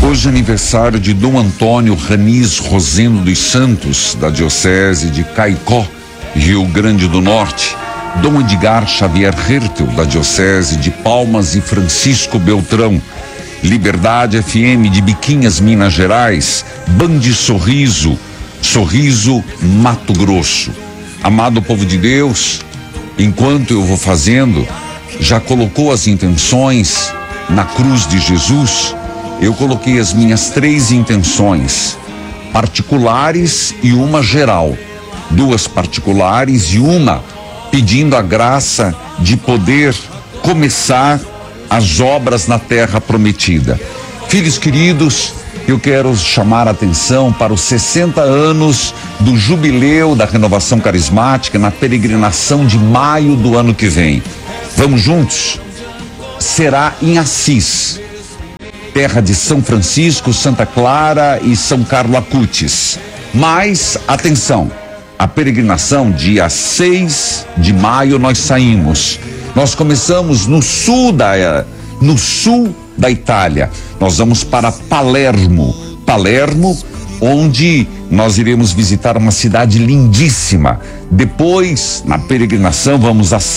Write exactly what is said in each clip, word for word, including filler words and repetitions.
Hoje é aniversário de Dom Antônio Raniz Rosendo dos Santos, da Diocese de Caicó, Rio Grande do Norte. Dom Edgar Xavier Hertel, da Diocese de Palmas, e Francisco Beltrão. Liberdade F M de Biquinhas, Minas Gerais. Band Sorriso, Sorriso, Mato Grosso. Amado povo de Deus, enquanto eu vou fazendo, já colocou as intenções na cruz de Jesus? Eu coloquei as minhas três intenções particulares e uma geral. Duas particulares e uma pedindo a graça de poder começar as obras na terra prometida. Filhos queridos, eu quero chamar a atenção para os sessenta anos do jubileu da Renovação Carismática na peregrinação de maio do ano que vem. Vamos juntos? Será em Assis, terra de São Francisco, Santa Clara e São Carlo Acutis. Mas, atenção, a peregrinação, dia seis de maio nós saímos. Nós começamos no sul da, no sul da Itália. Nós vamos para Palermo. Palermo, onde nós iremos visitar uma cidade lindíssima. Depois, na peregrinação, vamos a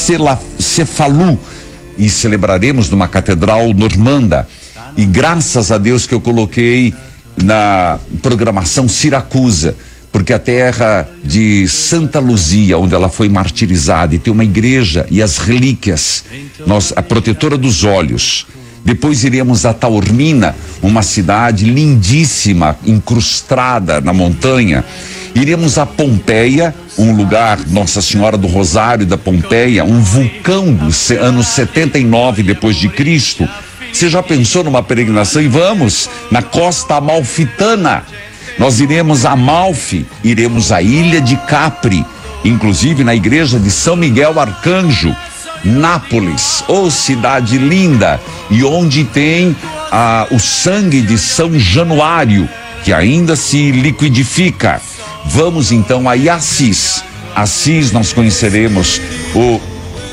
Cefalù e celebraremos numa catedral normanda. E graças a Deus que eu coloquei na programação Siracusa, porque a terra de Santa Luzia, onde ela foi martirizada, e tem uma igreja e as relíquias, nós, a protetora dos olhos. Depois iremos a Taormina, uma cidade lindíssima, incrustada na montanha. Iremos a Pompeia, um lugar, Nossa Senhora do Rosário da Pompeia, um vulcão dos anos setenta e nove depois de Cristo. Você já pensou numa peregrinação? E vamos na Costa Amalfitana. Nós iremos a Amalfi, iremos à Ilha de Capri, inclusive na igreja de São Miguel Arcanjo. Nápoles, ô cidade linda, e onde tem ah, o sangue de São Januário, que ainda se liquidifica. Vamos então a Assis. Assis nós conheceremos o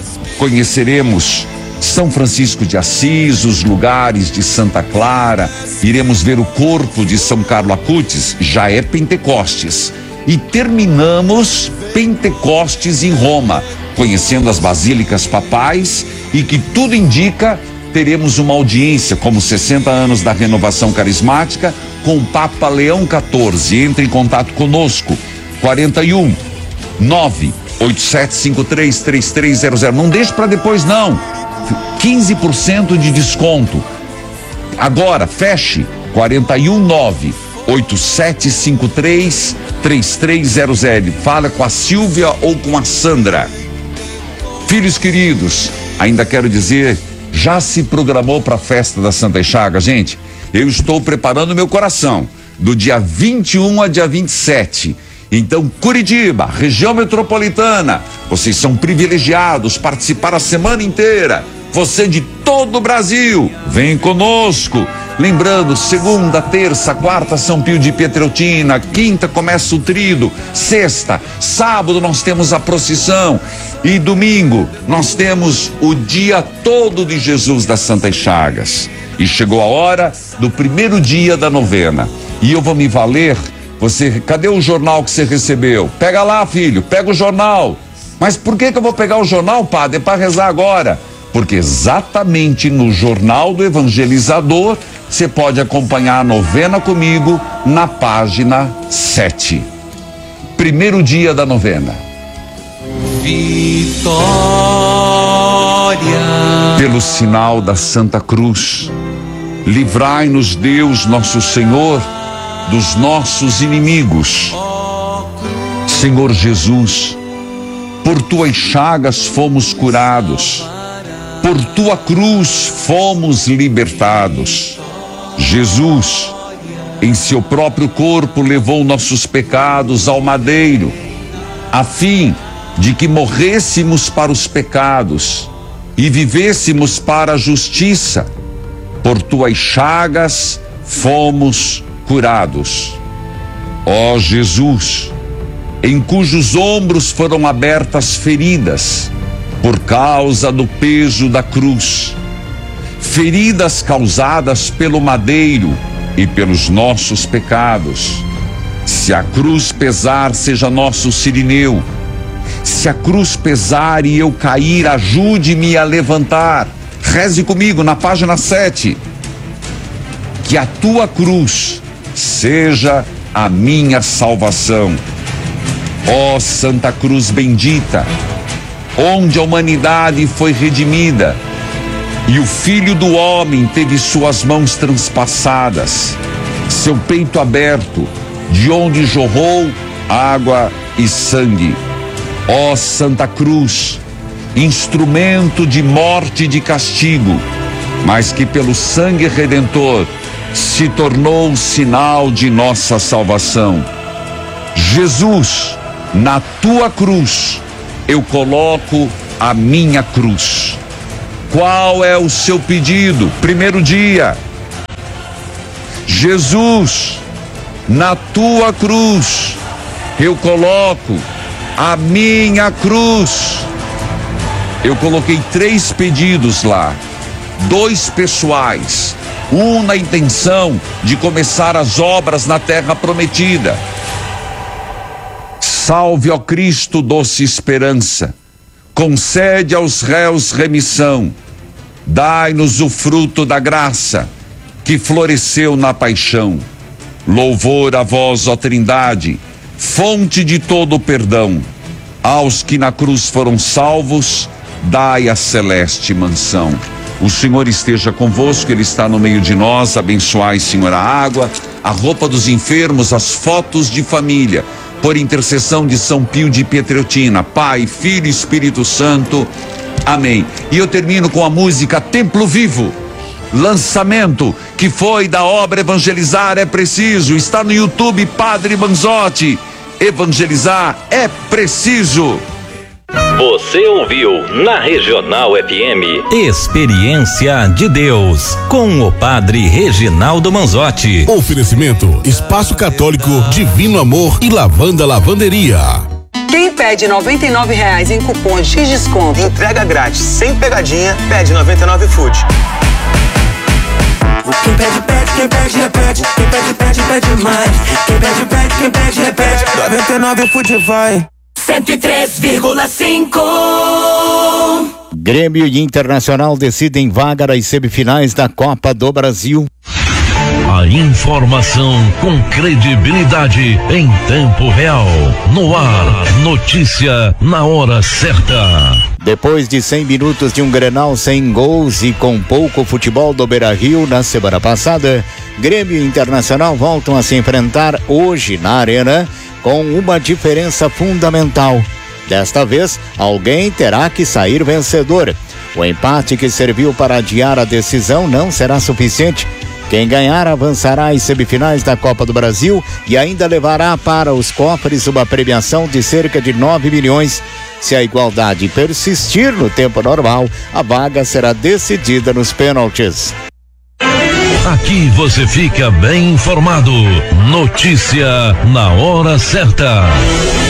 conheceremos São Francisco de Assis, os lugares de Santa Clara, iremos ver o corpo de São Carlo Acutis, já é Pentecostes. E terminamos Pentecostes em Roma, conhecendo as basílicas papais, e que tudo indica, teremos uma audiência, como sessenta anos da Renovação Carismática, com o Papa Leão quatorze. Entre em contato conosco, quarenta e um, nove oito sete cinco três três três zero zero. Não deixe para depois não, quinze por cento de desconto. Agora, feche, quarenta e um, nove oito sete cinco três três três zero zero. Fala com a Silvia ou com a Sandra. Filhos queridos, ainda quero dizer, já se programou para a festa da Santa Chagas, gente? Eu estou preparando meu coração, do dia vinte e um a dia vinte e sete. Então, Curitiba, região metropolitana, vocês são privilegiados, participar a semana inteira. Você de todo o Brasil, vem conosco. Lembrando, segunda, terça, quarta, São Pio de Pietreutina, quinta começa o trido, sexta, sábado nós temos a procissão e domingo nós temos o dia todo de Jesus das Santas Chagas. E chegou a hora do primeiro dia da novena. E eu vou me valer, você, cadê o jornal que você recebeu? Pega lá, filho, pega o jornal. Mas por que que eu vou pegar o jornal, padre? É para rezar agora. Porque exatamente no Jornal do Evangelizador você pode acompanhar a novena comigo na página sete. Primeiro dia da novena. Vitória. Pelo sinal da Santa Cruz, livrai-nos Deus nosso Senhor dos nossos inimigos. Senhor Jesus, por tuas chagas fomos curados. Por tua cruz fomos libertados. Jesus, em seu próprio corpo, levou nossos pecados ao madeiro, a fim de que morrêssemos para os pecados e vivêssemos para a justiça. Por tuas chagas fomos curados. Ó Jesus, em cujos ombros foram abertas feridas, por causa do peso da cruz, feridas causadas pelo madeiro, e pelos nossos pecados. Se a cruz pesar, seja nosso Cirineu. Se a cruz pesar e eu cair, ajude-me a levantar. Reze comigo na página sete. Que a tua cruz seja a minha salvação. Ó Santa Cruz bendita, onde a humanidade foi redimida e o Filho do Homem teve suas mãos transpassadas, seu peito aberto, de onde jorrou água e sangue. Ó Santa Cruz, instrumento de morte e de castigo, mas que pelo sangue redentor se tornou sinal de nossa salvação. Jesus, na tua cruz, eu coloco a minha cruz. Qual é o seu pedido? Primeiro dia. Jesus, na tua cruz, eu coloco a minha cruz. Eu coloquei três pedidos lá, dois pessoais, um na intenção de começar as obras na terra prometida. Salve, ó Cristo, doce esperança, concede aos réus remissão, dai-nos o fruto da graça que floresceu na paixão. Louvor a vós, ó Trindade, fonte de todo o perdão. Aos que na cruz foram salvos, dai a celeste mansão. O Senhor esteja convosco, Ele está no meio de nós. Abençoai, Senhor, a água, a roupa dos enfermos, as fotos de família, por intercessão de São Pio de Pietreutina, Pai, Filho e Espírito Santo. Amém. E eu termino com a música Templo Vivo, lançamento que foi da obra Evangelizar é Preciso. Está no YouTube, Padre Manzotti. Evangelizar é preciso. Você ouviu na Regional F M Experiência de Deus com o Padre Reginaldo Manzotti. Oferecimento Espaço Católico Divino Amor e Lavanda Lavanderia. Quem pede noventa e nove reais em cupom de X desconto, entrega grátis, sem pegadinha, pede noventa e nove Food. Quem pede, pede, quem pede, repete. Quem pede, pede, pede mais. Quem pede, pede, quem pede, repete. noventa e nove Food vai. cento e três vírgula cinco. Grêmio e Internacional decidem vaga das semifinais da Copa do Brasil. A informação com credibilidade em tempo real. No ar, notícia na hora certa. Depois de cem minutos de um Grenal sem gols e com pouco futebol do Beira-Rio na semana passada, Grêmio e Internacional voltam a se enfrentar hoje na Arena com uma diferença fundamental. Desta vez, alguém terá que sair vencedor. O empate que serviu para adiar a decisão não será suficiente. Quem ganhar avançará às semifinais da Copa do Brasil e ainda levará para os cofres uma premiação de cerca de nove milhões. Se a igualdade persistir no tempo normal, a vaga será decidida nos pênaltis. Aqui você fica bem informado. Notícia na hora certa.